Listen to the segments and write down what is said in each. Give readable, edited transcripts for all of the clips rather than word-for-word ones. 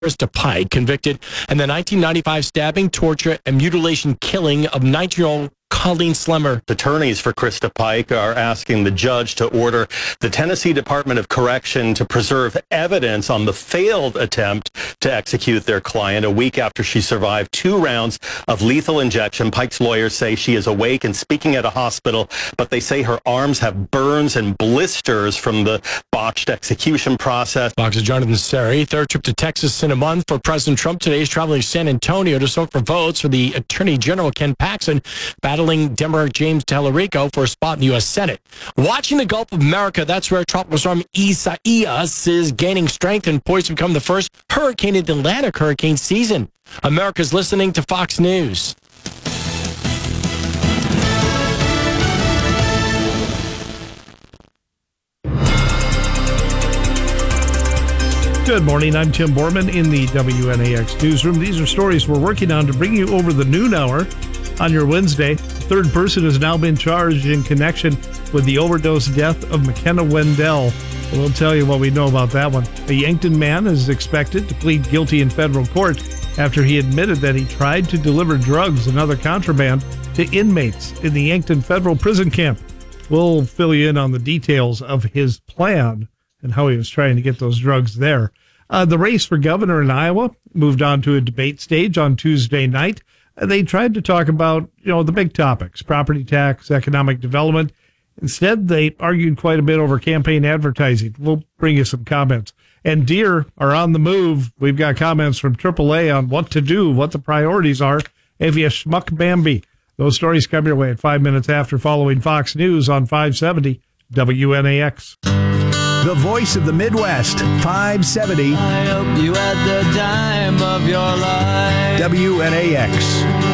Krista Pike, convicted in the 1995 stabbing, torture, and mutilation killing of 19-year-old Colleen Slemmer. Attorneys for Krista Pike are asking the judge to order the Tennessee Department of Correction to preserve evidence on the failed attempt to execute their client a week after she survived 2 rounds of lethal injection. Pike's lawyers say she is awake and speaking at a hospital, but they say her arms have burns and blisters from the botched execution process. Fox's Jonathan Seri, third trip to Texas in a month for President Trump today. Is traveling to San Antonio to soak for votes for the Attorney General Ken Paxton, battling Democrat James Tallarico for a spot in the U.S. Senate. Watching the Gulf of America, that's where tropical storm Isaias is gaining strength and poised to become the first hurricane in the Atlantic hurricane season. America's listening to Fox News. Good morning. I'm Tim Borman in the WNAX newsroom. These are stories we're working on to bring you over the noon hour on your Wednesday. A third person has now been charged in connection with the overdose death of McKenna Wendell. We'll tell you what we know about that one. A Yankton man is expected to plead guilty in federal court after he admitted that he tried to deliver drugs and other contraband to inmates in the Yankton Federal Prison Camp. We'll fill you in on the details of his plan and how he was trying to get those drugs there. The race for governor in Iowa moved on to a debate stage on Tuesday night. They tried to talk about, the big topics, property tax, economic development. Instead, they argued quite a bit over campaign advertising. We'll bring you some comments. And Deer are on the move. We've got comments from AAA on what to do, what the priorities are if you schmuck Bambi. Those stories come your way at 5 minutes after, following Fox News on 570 WNAX. The voice of the Midwest, 570. I hope you had the time of your life. WNAX.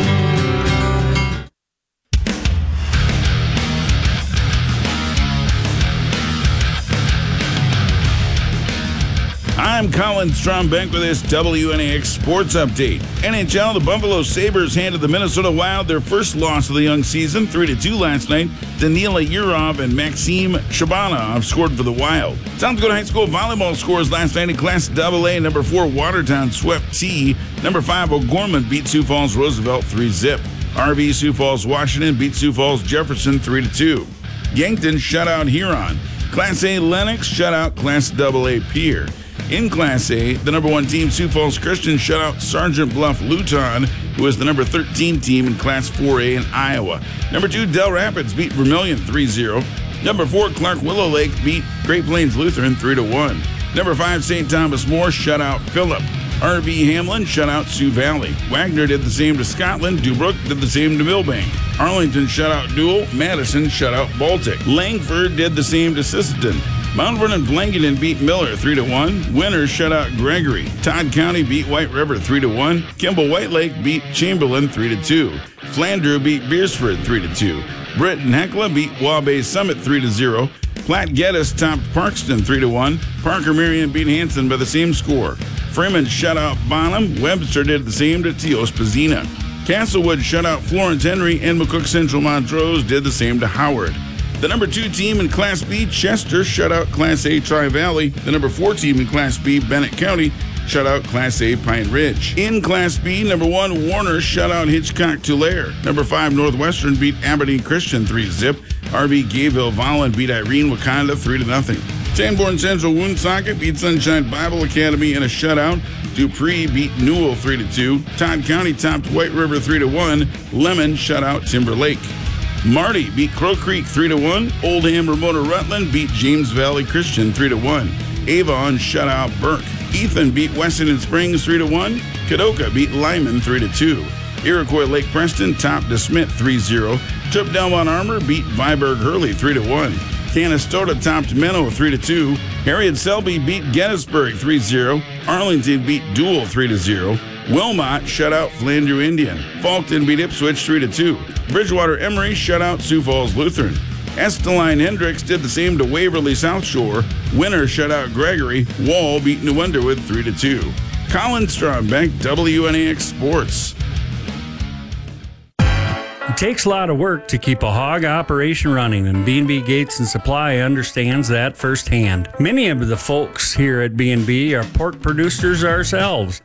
I'm Colin Strombeck with this WNAX Sports Update. NHL, the Buffalo Sabres handed the Minnesota Wild their first loss of the young season, 3-2 last night. Danila Yurov and Maxim Shabanov scored for the Wild. South Dakota High School volleyball scores last night in Class AA. Number 4, Watertown swept T. Number 5, O'Gorman beat Sioux Falls Roosevelt 3-0. RV Sioux Falls Washington beat Sioux Falls Jefferson 3-2. Yankton shut out Huron. Class A Lennox shut out Class AA Pierre. In Class A, the number 1 team, Sioux Falls Christian, shut out Sergeant Bluff Luton, who is the number 13 team in Class 4A in Iowa. Number 2, Del Rapids beat Vermilion 3-0. Number 4, Clark Willow Lake beat Great Plains Lutheran 3-1. Number 5, St. Thomas More shut out Phillip. RV Hamlin shut out Sioux Valley. Wagner did the same to Scotland. Dubrook did the same to Millbank. Arlington shut out Newell. Madison shut out Baltic. Langford did the same to Sisseton. Mount Vernon Blankenton beat Miller 3-1. Winters shut out Gregory. Todd County beat White River 3-1. Kimball White Lake beat Chamberlain 3-2. Flandreau beat Beersford 3-2. Britt and Hecla beat Waubay Summit 3-0. Platte Geddes topped Parkston 3-1. Parker Marion beat Hanson by the same score. Freeman shut out Bonham. Webster did the same to Teos Pazina. Castlewood shut out Florence Henry, and McCook Central Montrose did the same to Howard. The number 2 team in Class B, Chester, shut out Class A Tri-Valley. The number 4 team in Class B, Bennett County, shut out Class A Pine Ridge. In Class B, number 1 Warner shut out Hitchcock Tulare. Number 5 Northwestern beat Aberdeen Christian 3-0. RV Gayville Volland beat Irene Wakanda 3-0. Sanborn Central Woonsocket beat Sunshine Bible Academy in a shutout. Dupree beat Newell 3-2. Todd County topped White River 3-1. Lemon shut out Timber Lake. Marty beat Crow Creek 3-1. Oldham Ramona Rutland beat James Valley Christian 3-1. Avon shut out Burke. Ethan beat Wessington Springs 3-1. Kadoka beat Lyman 3-2. Iroquois Lake Preston topped DeSmit 3-0. Trip Delmont Armor beat Viborg Hurley 3-1. Canastota topped Menno 3-2. Harriet Selby beat Gettysburg 3-0. Arlington beat Dual 3-0. Wilmot shut out Flandreau Indian. Faulkton beat Ipswich 3-2. Bridgewater Emory shut out Sioux Falls Lutheran. Esteline Hendricks did the same to Waverly South Shore. Winter shut out Gregory. Wall beat New Underwood 3-2. Colin Strombeck, WNAX Sports. It takes a lot of work to keep a hog operation running, and B&B Gates and Supply understands that firsthand. Many of the folks here at B&B are pork producers ourselves.